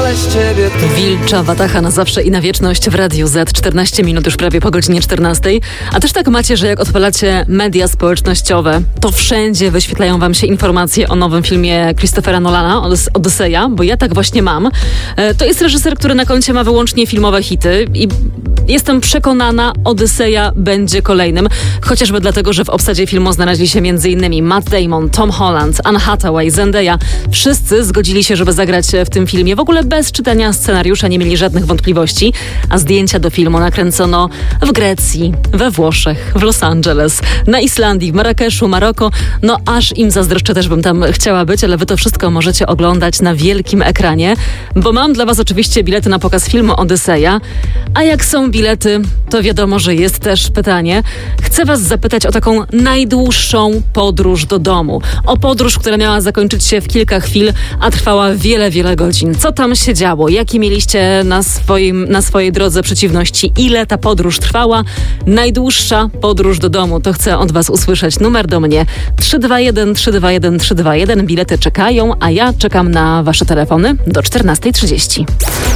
ale z ciebie to... Wilcza Wataha na zawsze i na wieczność w Radiu Z. 14 minut już prawie po godzinie 14. A też tak macie, że jak odpalacie media społecznościowe, to wszędzie wyświetlają wam się informacje o nowym filmie Christophera Nolana, Odyseja, bo ja tak właśnie mam. To jest reżyser, który na koncie ma wyłącznie filmowe hity i jestem przekonana, Odyseja będzie kolejnym. Chociażby dlatego, że w obsadzie filmu znaleźli się m.in. Matt Damon, Tom Holland, Anne Hathaway, Zendaya. Wszyscy zgodzili się, żeby zagrać w tym filmie. W ogóle bez czytania scenariusza nie mieli żadnych wątpliwości, a zdjęcia do filmu nakręcono w Grecji, we Włoszech, w Los Angeles, na Islandii, w Marrakeszu, Maroko. No aż im zazdroszczę, też bym tam chciała być, ale wy to wszystko możecie oglądać na wielkim ekranie, bo mam dla was oczywiście bilety na pokaz filmu Odyseja, a jak są bilety, to wiadomo, że jest też pytanie. Chcę was zapytać o taką najdłuższą podróż do domu. O podróż, która miała zakończyć się w kilka chwil, a trwała wiele, wiele godzin. Co tam się działo? Jakie mieliście na swojej drodze przeciwności? Ile ta podróż trwała? Najdłuższa podróż do domu. To chcę od was usłyszeć. Numer do mnie 321 321 321. Bilety czekają, a ja czekam na wasze telefony do 14:30.